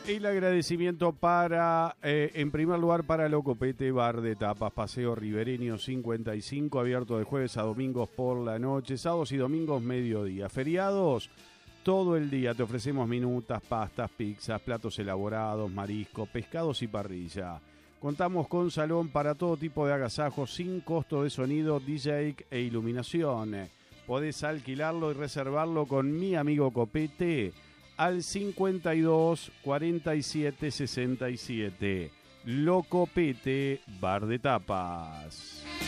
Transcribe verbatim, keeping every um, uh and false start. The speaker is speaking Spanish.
El agradecimiento para, eh, en primer lugar, para Locopete, bar de tapas, Paseo Ribereño cincuenta y cinco, abierto de jueves a domingos por la noche, sábados y domingos mediodía. Feriados, todo el día te ofrecemos minutas, pastas, pizzas, platos elaborados, marisco, pescados y parrilla. Contamos con salón para todo tipo de agasajos sin costo de sonido, D J e iluminación. Podés alquilarlo y reservarlo con mi amigo Copete al cincuenta y dos, cuarenta y siete, sesenta y siete. Locopete, bar de tapas.